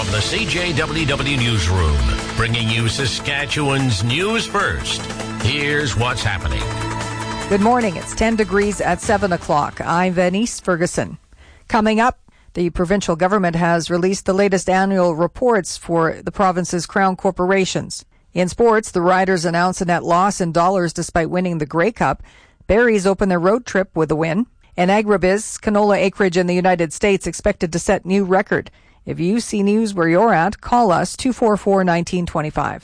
From the CJWW Newsroom, bringing you Saskatchewan's news first. Here's what's happening. Good morning. It's 10 degrees at 7 o'clock. I'm Venice Ferguson. Coming up, the provincial government has released the latest annual reports for the province's crown corporations. In sports, the Riders announced a net loss in dollars despite winning the Grey Cup. Berries open their road trip with a win. And agribiz, canola acreage in the United States expected to set new record. If you see news where you're at, call us 244-1925.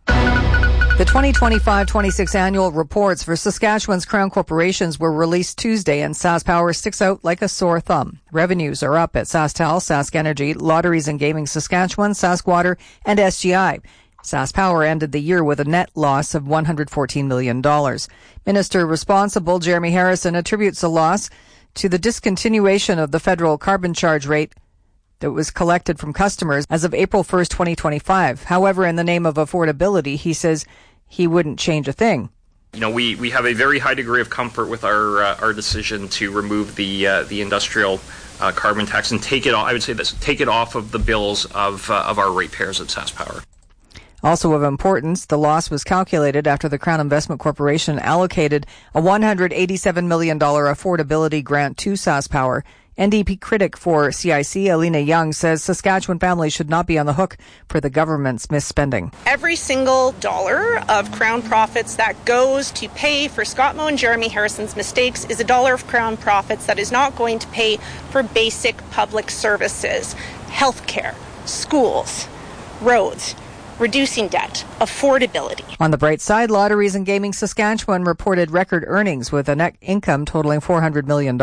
The 2025-26 annual reports for Saskatchewan's crown corporations were released Tuesday, and SaskPower sticks out like a sore thumb. Revenues are up at SaskTel, SaskEnergy, Lotteries and Gaming Saskatchewan, SaskWater, and SGI. SaskPower ended the year with a net loss of $114 million. Minister responsible, Jeremy Harrison, attributes the loss to the discontinuation of the federal carbon charge rate that was collected from customers as of April 1st, 2025. However, in the name of affordability, he says he wouldn't change a thing. You know, we have a very high degree of comfort with our decision to remove the industrial carbon tax and take it off. I would say this: take it off of the bills of our ratepayers at SaskPower. Also of importance, the loss was calculated after the Crown Investment Corporation allocated a $187 million affordability grant to SaskPower. NDP critic for CIC, Alina Young, says Saskatchewan families should not be on the hook for the government's misspending. Every single dollar of Crown profits that goes to pay for Scott Moe and Jeremy Harrison's mistakes is a dollar of Crown profits that is not going to pay for basic public services, healthcare, schools, roads, reducing debt, affordability. On the bright side, Lotteries and Gaming Saskatchewan reported record earnings with a net income totaling $400 million.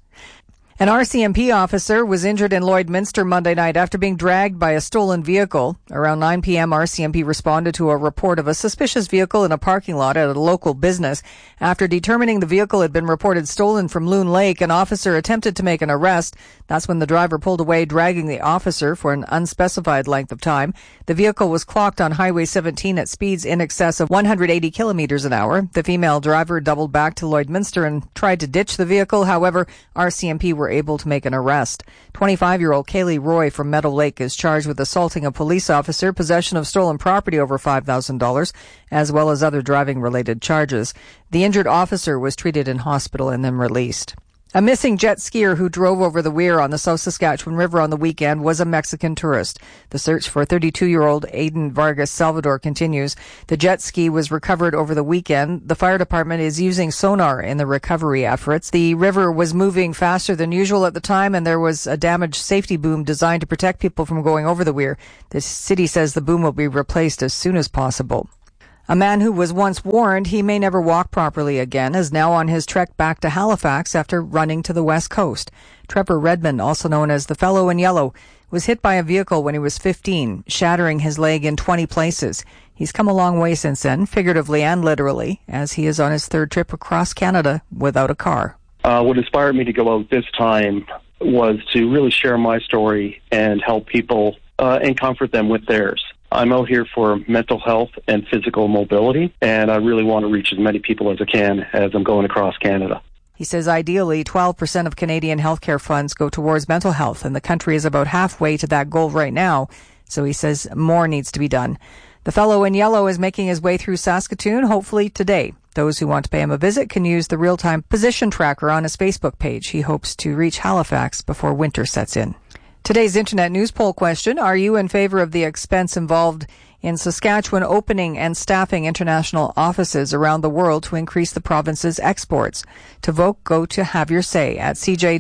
An RCMP officer was injured in Lloydminster Monday night after being dragged by a stolen vehicle. Around 9 p.m., RCMP responded to a report of a suspicious vehicle in a parking lot at a local business. After determining the vehicle had been reported stolen from Loon Lake, an officer attempted to make an arrest. That's when the driver pulled away, dragging the officer for an unspecified length of time. The vehicle was clocked on Highway 17 at speeds in excess of 180 kilometers an hour. The female driver doubled back to Lloydminster and tried to ditch the vehicle. However, RCMP were able to make an arrest. 25-year-old Kaylee Roy from Meadow Lake is charged with assaulting a police officer, possession of stolen property over $5,000, as well as other driving-related charges. The injured officer was treated in hospital and then released. A missing jet skier who drove over the weir on the South Saskatchewan River on the weekend was a Mexican tourist. The search for 32-year-old Aiden Vargas Salvador continues. The jet ski was recovered over the weekend. The fire department is using sonar in the recovery efforts. The river was moving faster than usual at the time, and there was a damaged safety boom designed to protect people from going over the weir. The city says the boom will be replaced as soon as possible. A man who was once warned he may never walk properly again is now on his trek back to Halifax after running to the west coast. Trevor Redmond, also known as the Fellow in Yellow, was hit by a vehicle when he was 15, shattering his leg in 20 places. He's come a long way since then, figuratively and literally, as he is on his third trip across Canada without a car. What inspired me to go out this time was to really share my story and help people and comfort them with theirs. I'm out here for mental health and physical mobility, and I really want to reach as many people as I can as I'm going across Canada. He says ideally 12% of Canadian healthcare funds go towards mental health, and the country is about halfway to that goal right now, so he says more needs to be done. The Fellow in Yellow is making his way through Saskatoon, hopefully today. Those who want to pay him a visit can use the real-time position tracker on his Facebook page. He hopes to reach Halifax before winter sets in. Today's Internet News Poll question: are you in favor of the expense involved in Saskatchewan opening and staffing international offices around the world to increase the province's exports? To vote, go to Have Your Say at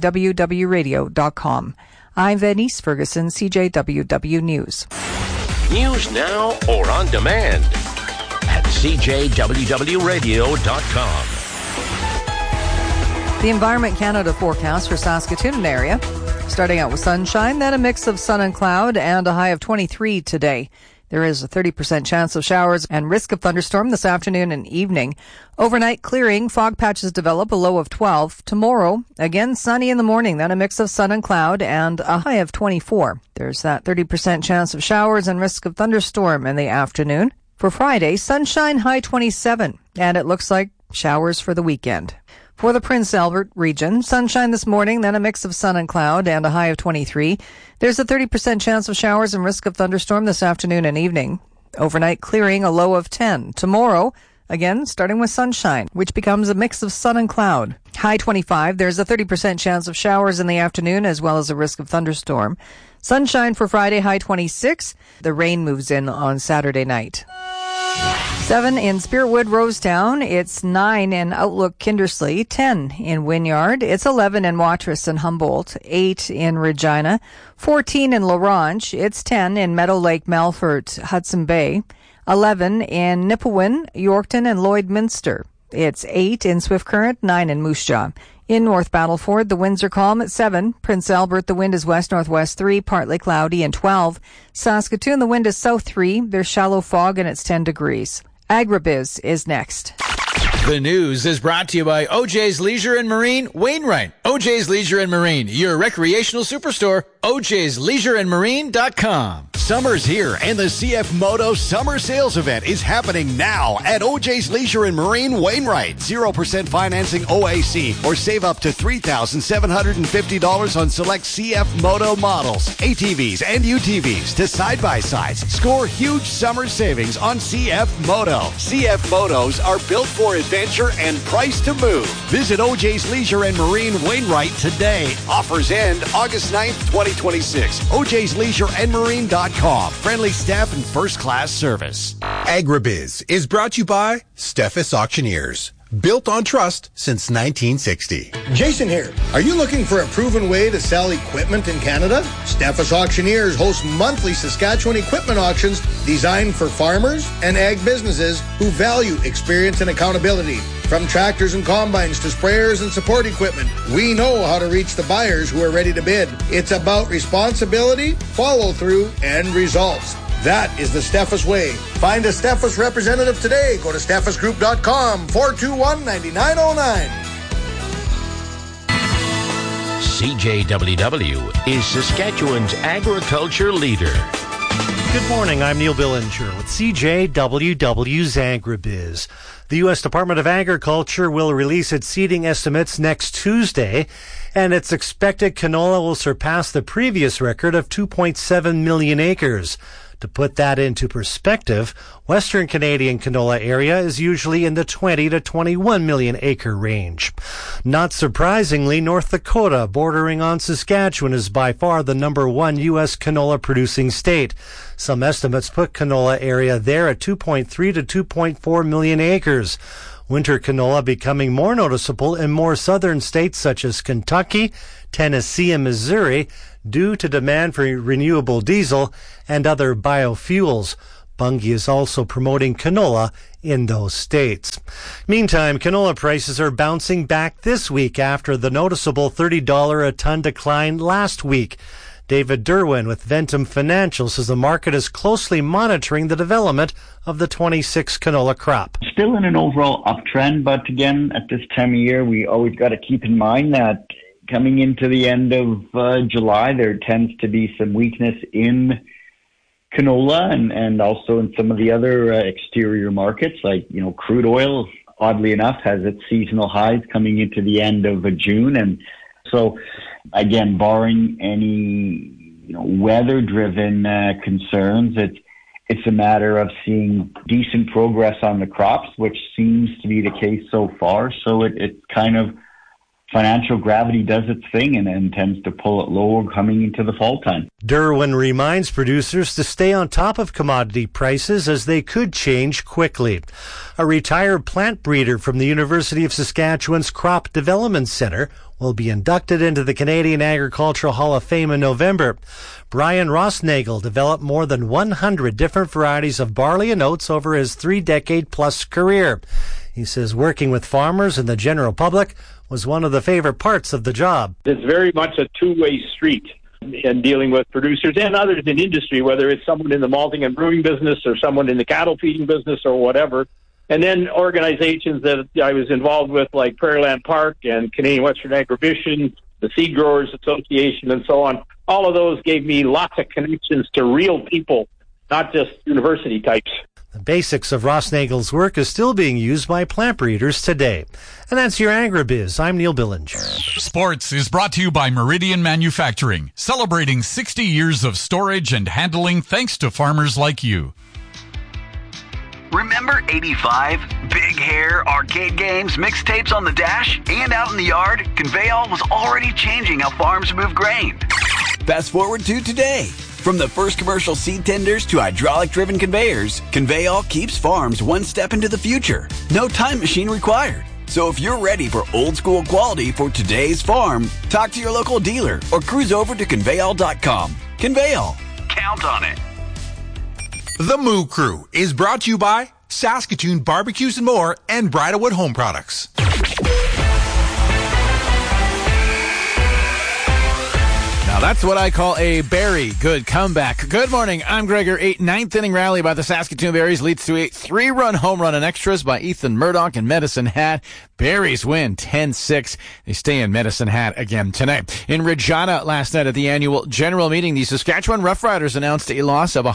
cjwwradio.com. I'm Venice Ferguson, CJWW News. News now or on demand at cjwwradio.com. The Environment Canada forecast for Saskatoon and area. Starting out with sunshine, then a mix of sun and cloud, and a high of 23 today. There is a 30% chance of showers and risk of thunderstorm this afternoon and evening. Overnight clearing, fog patches develop, a low of 12. Tomorrow, again sunny in the morning, then a mix of sun and cloud, and a high of 24. There's that 30% chance of showers and risk of thunderstorm in the afternoon. For Friday, sunshine, high 27, and it looks like showers for the weekend. For the Prince Albert region, sunshine this morning, then a mix of sun and cloud and a high of 23. There's a 30% chance of showers and risk of thunderstorm this afternoon and evening. Overnight clearing, a low of 10. Tomorrow, again, starting with sunshine, which becomes a mix of sun and cloud. High 25. There's a 30% chance of showers in the afternoon as well as a risk of thunderstorm. Sunshine for Friday, high 26. The rain moves in on Saturday night. 7 in Spiritwood, Rosetown. It's 9 in Outlook, Kindersley. 10 in Wynyard. It's 11 in Watrous and Humboldt. 8 in Regina. 14 in La Ronge. It's 10 in Meadow Lake, Melfort, Hudson Bay. 11 in Nipawin, Yorkton, and Lloydminster. It's 8 in Swift Current, 9 in Moose Jaw. In North Battleford, the winds are calm at 7. Prince Albert, the wind is west-northwest 3, partly cloudy, and 12. Saskatoon, the wind is south 3. There's shallow fog, and it's 10 degrees. Agribiz is next. The news is brought to you by OJ's Leisure and Marine, Wainwright. OJ's Leisure and Marine, your recreational superstore. OJ'sLeisureandMarine.com. Summer's here, and the CF Moto Summer Sales Event is happening now at OJ's Leisure and Marine, Wainwright. 0% financing OAC, or save up to $3,750 on select CF Moto models, ATVs and UTVs to side-by-sides. Score huge summer savings on CF Moto. CF Motos are built for adventure and priced to move. Visit OJ's Leisure and Marine, Wainwright today. Offers end August 9th, 2026. OJ'sLeisureandMarine.com. Friendly staff and first-class service. Agribiz is brought to you by Steffes Auctioneers. Built on trust since 1960. Jason here. Are you looking for a proven way to sell equipment in Canada? Steffes Auctioneers hosts monthly Saskatchewan equipment auctions designed for farmers and ag businesses who value experience and accountability. From tractors and combines to sprayers and support equipment, we know how to reach the buyers who are ready to bid. It's about responsibility, follow-through, and results. That is the Steffes way. Find a Steffes representative today. Go to steffesgroup.com, 421-9909. CJWW is Saskatchewan's agriculture leader. Good morning, I'm Neil Billinger with CJWW's Agribiz. The U.S. Department of Agriculture will release its seeding estimates next Tuesday, and it's expected canola will surpass the previous record of 2.7 million acres. To put that into perspective, Western Canadian canola area is usually in the 20 to 21 million acre range. Not surprisingly, North Dakota, bordering on Saskatchewan, is by far the number one U.S. canola producing state. Some estimates put canola area there at 2.3 to 2.4 million acres. Winter canola becoming more noticeable in more southern states such as Kentucky, Tennessee, and Missouri due to demand for renewable diesel and other biofuels. Bunge is also promoting canola in those states. Meantime, canola prices are bouncing back this week after the noticeable $30 a ton decline last week. David Derwin with Ventum Financial says the market is closely monitoring the development of the 26 canola crop. Still in an overall uptrend, but again, at this time of year, we always got to keep in mind that coming into the end of July, there tends to be some weakness in canola and also in some of the other exterior markets, like, crude oil, oddly enough, has its seasonal highs coming into the end of June. And so, again, barring any, weather-driven concerns, it's a matter of seeing decent progress on the crops, which seems to be the case so far. So it kind of, financial gravity does its thing and tends to pull it lower coming into the fall time. Derwin reminds producers to stay on top of commodity prices as they could change quickly. A retired plant breeder from the University of Saskatchewan's Crop Development Centre will be inducted into the Canadian Agricultural Hall of Fame in November. Brian Rossnagel developed more than 100 different varieties of barley and oats over his 3-decade-plus career. He says working with farmers and the general public was one of the favorite parts of the job. It's very much a two-way street in dealing with producers and others in industry, whether it's someone in the malting and brewing business or someone in the cattle feeding business or whatever. And then organizations that I was involved with, like Prairieland Park and Canadian Western Agribition, the Seed Growers Association, and so on. All of those gave me lots of connections to real people, not just university types. The basics of Ross Nagel's work is still being used by plant breeders today. And that's your Agribiz. I'm Neil Billinger. Sports is brought to you by Meridian Manufacturing, celebrating 60 years of storage and handling thanks to farmers like you. Remember 85? Big hair, arcade games, mixtapes on the dash, and out in the yard? Conveyall was already changing how farms move grain. Fast forward to today. From the first commercial seed tenders to hydraulic-driven conveyors, Conveyall keeps farms one step into the future. No time machine required. So if you're ready for old-school quality for today's farm, talk to your local dealer or cruise over to Conveyall.com. Conveyall. Count on it. The Moo Crew is brought to you by Saskatoon Barbecues and More and Bridalwood Home Products. Now that's what I call a very good comeback. Good morning, I'm Gregor. A ninth inning rally by the Saskatoon Berries leads to a 3-run home run in extras by Ethan Murdoch and Medicine Hat. Berries win 10-6. They stay in Medicine Hat again tonight. In Regina last night at the annual general meeting, the Saskatchewan Roughriders announced a loss of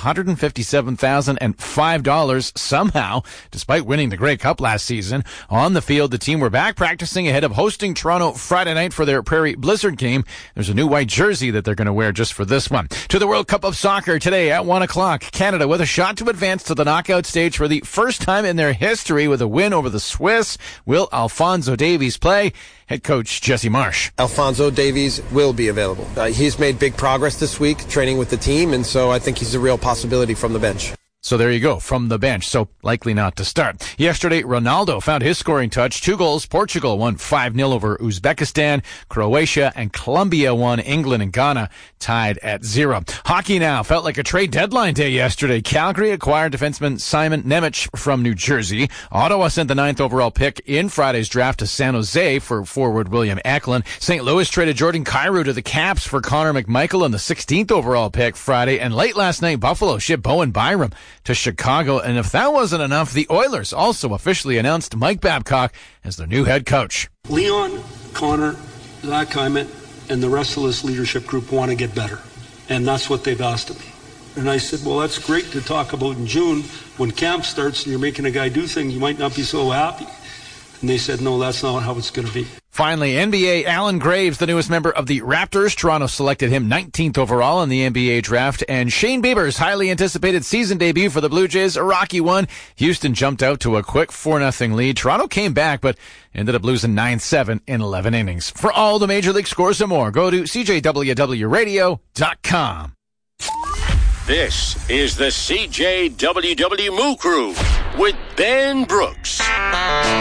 $157,005 somehow, despite winning the Grey Cup last season. On the field, the team were back practicing ahead of hosting Toronto Friday night for their Prairie Blizzard game. There's a new white jersey that they're going to wear just for this one. To the World Cup of Soccer today at 1 o'clock. Canada with a shot to advance to the knockout stage for the first time in their history with a win over the Swiss. Will Alphonso Davies play? Head coach Jesse Marsh. Alphonso Davies will be available. He's made big progress this week training with the team, and so I think he's a real possibility from the bench. So there you go, from the bench, so likely not to start. Yesterday, Ronaldo found his scoring touch. 2 goals. Portugal won 5-0 over Uzbekistan. Croatia and Colombia won. England and Ghana tied at 0. Hockey now. Felt like a trade deadline day yesterday. Calgary acquired defenseman Simon Nemec from New Jersey. Ottawa sent the 9th overall pick in Friday's draft to San Jose for forward William Eklund. St. Louis traded Jordan Kyrou to the Caps for Connor McMichael and the 16th overall pick Friday. And late last night, Buffalo shipped Bowen Byram to Chicago. And if that wasn't enough, the Oilers also officially announced Mike Babcock as their new head coach. Leon, Connor, Zach Hyman, and the rest of this leadership group want to get better. And that's what they've asked of me. And I said, well, that's great to talk about in June. When camp starts and you're making a guy do things, you might not be so happy. And they said, no, that's not how it's going to be. Finally, NBA, Alan Graves, the newest member of the Raptors. Toronto selected him 19th overall in the NBA draft. And Shane Bieber's highly anticipated season debut for the Blue Jays, a rocky one. Houston jumped out to a quick 4-0 lead. Toronto came back, but ended up losing 9-7 in 11 innings. For all the Major League scores and more, go to CJWWRadio.com. This is the CJWW Moo Crew with Ben Brooks.